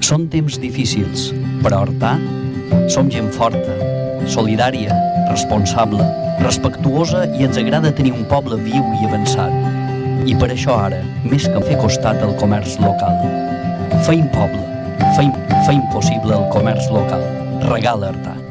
Són temps difícils, però a Artà som gent forta, solidària, responsable, respectuosa i ens agrada tenir un poble viu i avançat. I per això ara, més que fer costat al comerç local, feim poble, feim possible el comerç local. Regala Artà.